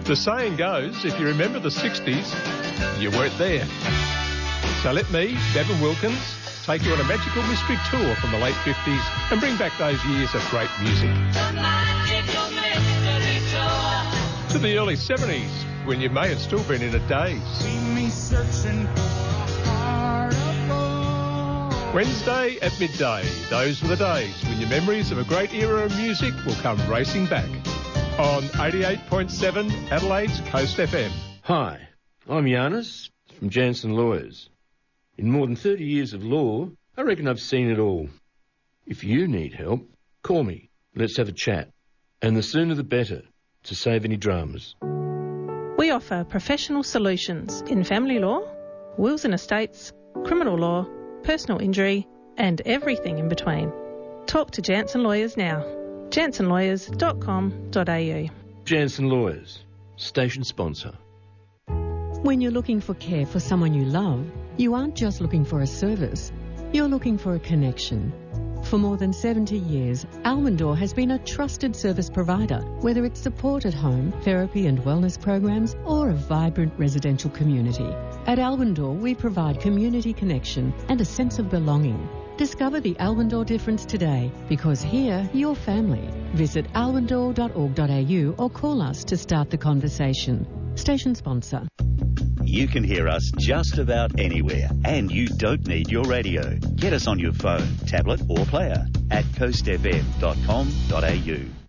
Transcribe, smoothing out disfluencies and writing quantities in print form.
The saying goes, if you remember the 60s, you weren't there. So let me, Bevan Wilkins, take you on a magical mystery tour from the late 50s and bring back those years of great music. To the early 70s, when you may have still been in a daze. Wednesday at midday, those were the days when your memories of a great era of music will come racing back. On 88.7 Adelaide's Coast FM. Hi, I'm Giannis from Jansen Lawyers. In more than 30 years of law, I reckon I've seen it all. If you need help, call me. Let's have a chat. And the sooner the better, to save any dramas. We offer professional solutions in family law, wills and estates, criminal law, personal injury, and everything in between. Talk to Jansen Lawyers now. jansenlawyers.com.au. Jansen Lawyers, station sponsor. When you're looking for care for someone you love, you aren't just looking for a service, you're looking for a connection. For more than 70 years, Almondor has been a trusted service provider, whether it's support at home, therapy and wellness programs, or a vibrant residential community. At Almondor, we provide community connection and a sense of belonging. Discover the Almondor difference today, because here, you're family. Visit almondor.org.au or call us to start the conversation. Station sponsor. You can hear us just about anywhere, and you don't need your radio. Get us on your phone, tablet or player at coastfm.com.au.